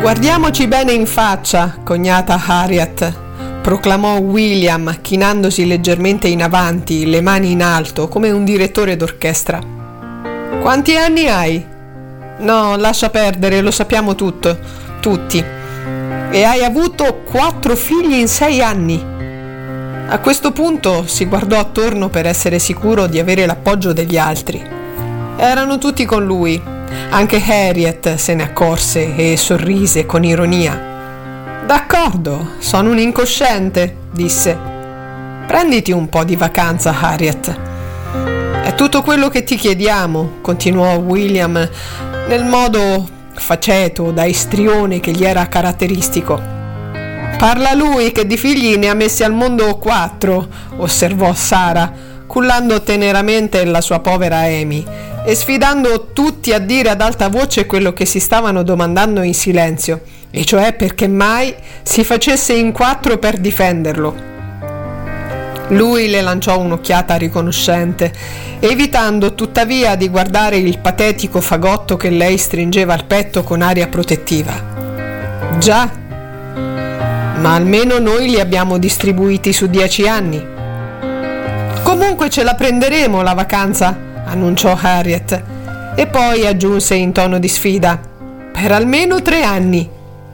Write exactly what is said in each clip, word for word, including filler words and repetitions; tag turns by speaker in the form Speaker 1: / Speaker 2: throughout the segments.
Speaker 1: Guardiamoci bene in faccia, cognata Harriet, proclamò William, chinandosi leggermente in avanti, le mani in alto, come un direttore d'orchestra. Quanti anni hai? No, lascia perdere, lo sappiamo tutto, tutti. E hai avuto quattro figli in sei anni. A questo punto si guardò attorno per essere sicuro di avere l'appoggio degli altri. Erano tutti con lui. Anche Harriet se ne accorse e sorrise con ironia. «D'accordo, sono un incosciente», disse. «Prenditi un po' di vacanza, Harriet». «È tutto quello che ti chiediamo», continuò William nel modo faceto da istrione che gli era caratteristico. «Parla lui che di figli ne ha messi al mondo quattro», osservò Sara, cullando teneramente la sua povera Amy e sfidando tutti a dire ad alta voce quello che si stavano domandando in silenzio, e cioè perché mai si facesse in quattro per difenderlo. Lui le lanciò un'occhiata riconoscente, evitando tuttavia di guardare il patetico fagotto che lei stringeva al petto con aria protettiva. «Già, ma almeno noi li abbiamo distribuiti su dieci anni». «Comunque ce la prenderemo la vacanza», annunciò Harriet, e poi aggiunse in tono di sfida: «per almeno tre anni».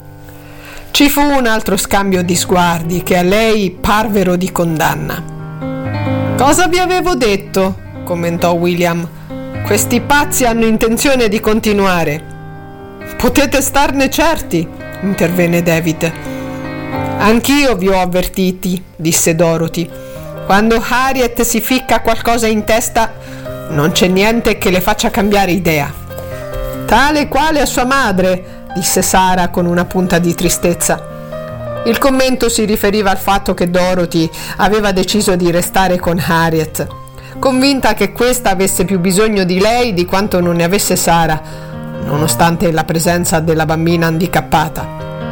Speaker 1: Ci fu un altro scambio di sguardi che a lei parvero di condanna. «Cosa vi avevo detto?» commentò William. «Questi pazzi hanno intenzione di continuare». «Potete starne certi», intervenne David. «Anch'io vi ho avvertiti», disse Dorothy. «Quando Harriet si ficca qualcosa in testa, non c'è niente che le faccia cambiare idea». «Tale quale a sua madre», disse Sara con una punta di tristezza. Il commento si riferiva al fatto che Dorothy aveva deciso di restare con Harriet, convinta che questa avesse più bisogno di lei di quanto non ne avesse Sara, nonostante la presenza della bambina handicappata.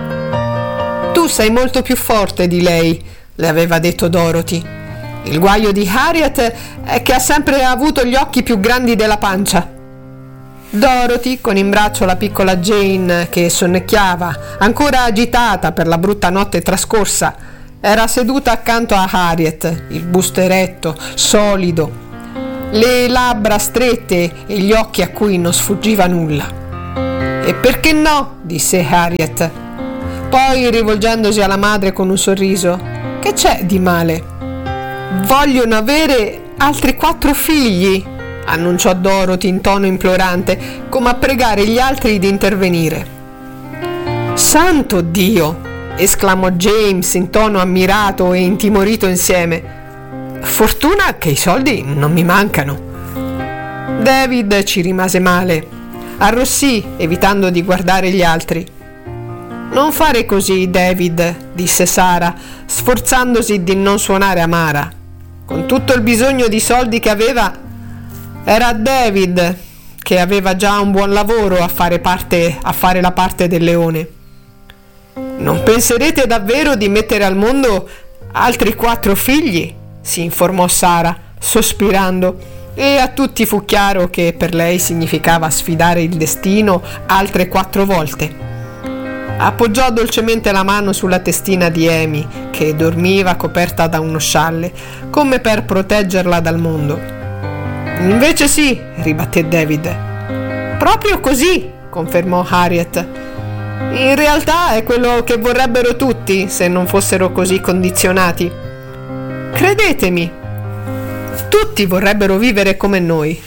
Speaker 1: «Tu sei molto più forte di lei», le aveva detto Dorothy. «Il guaio di Harriet è che ha sempre avuto gli occhi più grandi della pancia». Dorothy, con in braccio la piccola Jane che sonnecchiava, ancora agitata per la brutta notte trascorsa, era seduta accanto a Harriet, il busto eretto, solido, le labbra strette e gli occhi a cui non sfuggiva nulla. «E perché no?» disse Harriet. Poi, rivolgendosi alla madre con un sorriso: «Che c'è di male?» «Vogliono avere altri quattro figli», annunciò Dorothy in tono implorante, come a pregare gli altri di intervenire. «Santo Dio!» esclamò James in tono ammirato e intimorito insieme. «Fortuna che i soldi non mi mancano». David ci rimase male. Arrossì, evitando di guardare gli altri. «Non fare così, David», disse Sara, sforzandosi di non suonare amara. Con tutto il bisogno di soldi che aveva, era David che aveva già un buon lavoro a fare parte, a fare la parte del leone. «Non penserete davvero di mettere al mondo altri quattro figli?» si informò Sara, sospirando, e a tutti fu chiaro che per lei significava sfidare il destino altre quattro volte. Appoggiò dolcemente la mano sulla testina di Amy, che dormiva coperta da uno scialle, come per proteggerla dal mondo. «Invece sì», ribatté David. «Proprio così», confermò Harriet. «In realtà è quello che vorrebbero tutti se non fossero così condizionati. Credetemi, tutti vorrebbero vivere come noi».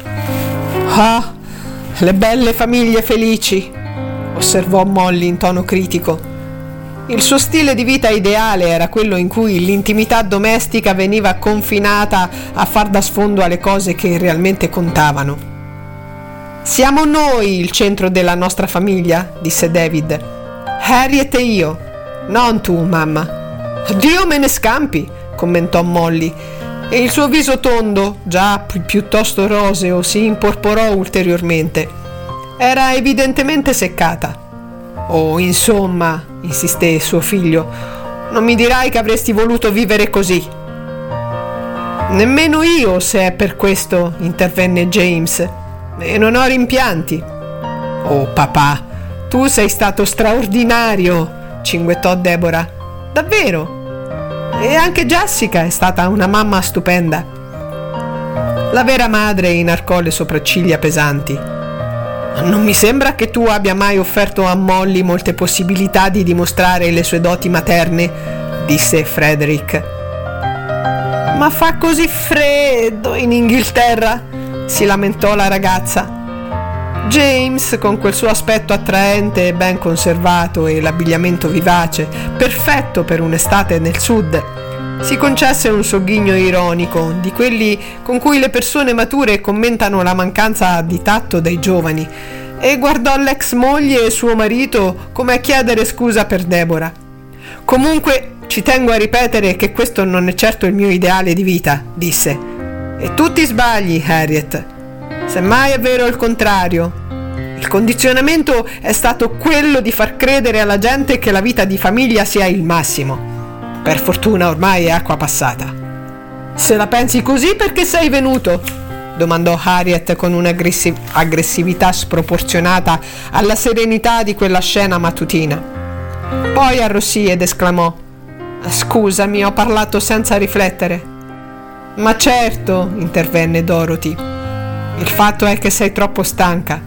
Speaker 1: «Ah, le belle famiglie felici», osservò Molly in tono critico. Il suo stile di vita ideale era quello in cui l'intimità domestica veniva confinata a far da sfondo alle cose che realmente contavano. «Siamo noi il centro della nostra famiglia», disse David. «Harriet e io, non tu, mamma». «Dio me ne scampi», commentò Molly, e il suo viso tondo, già pi- piuttosto roseo, si imporporò ulteriormente. Era evidentemente seccata. «Oh, insomma», insisté suo figlio, «non mi dirai che avresti voluto vivere così». «Nemmeno io, se è per questo», intervenne James, «e non ho rimpianti». «Oh, papà», Tu sei stato straordinario, cinguettò Deborah. Davvero? E anche Jessica è stata una mamma stupenda. La vera madre inarcò le sopracciglia pesanti. Non mi sembra che tu abbia mai offerto a Molly molte possibilità di dimostrare le sue doti materne, disse Frederick. Ma fa così freddo in Inghilterra, si lamentò la ragazza. James, con quel suo aspetto attraente e ben conservato e l'abbigliamento vivace, perfetto per un'estate nel sud, si concesse un sogghigno ironico, di quelli con cui le persone mature commentano la mancanza di tatto dei giovani, e guardò l'ex moglie e suo marito come a chiedere scusa per Deborah. Comunque, ci tengo a ripetere che questo non è certo il mio ideale di vita, disse. E tu ti sbagli, Harriet. Semmai è vero il contrario. Il condizionamento è stato quello di far credere alla gente che la vita di famiglia sia il massimo. Per fortuna ormai è acqua passata. Se la pensi così, perché sei venuto? Domandò Harriet con un'aggressività sproporzionata alla serenità di quella scena mattutina. Poi arrossì ed esclamò: scusami, ho parlato senza riflettere. Ma certo, intervenne Dorothy. Il fatto è che sei troppo stanca.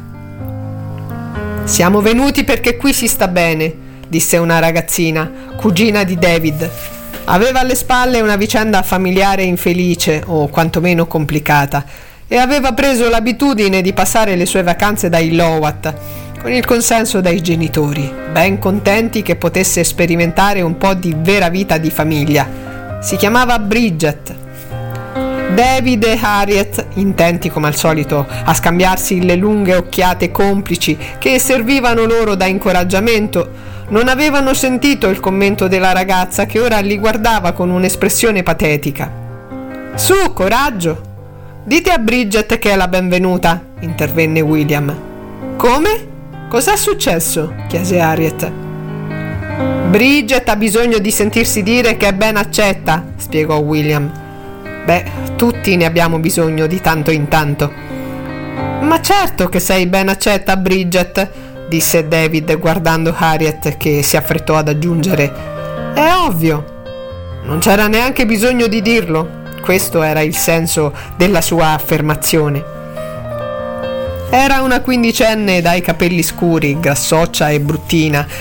Speaker 1: Siamo venuti perché qui si sta bene, disse una ragazzina, cugina di David. Aveva alle spalle una vicenda familiare infelice, o quantomeno complicata, e aveva preso l'abitudine di passare le sue vacanze da Illowat, con il consenso dei genitori, ben contenti che potesse sperimentare un po' di vera vita di famiglia. Si chiamava Bridget. David e Harriet, intenti come al solito a scambiarsi le lunghe occhiate complici che servivano loro da incoraggiamento, non avevano sentito il commento della ragazza che ora li guardava con un'espressione patetica. Su, coraggio! Dite a Bridget che è la benvenuta, intervenne William. Come? Cos'è successo? Chiese Harriet. Bridget ha bisogno di sentirsi dire che è ben accetta, spiegò William. Beh, tutti ne abbiamo bisogno di tanto in tanto. Ma certo che sei ben accetta, Bridget, disse David guardando Harriet, che si affrettò ad aggiungere: è ovvio. Non c'era neanche bisogno di dirlo. Questo era il senso della sua affermazione. Era una quindicenne dai capelli scuri, grassoccia e bruttina,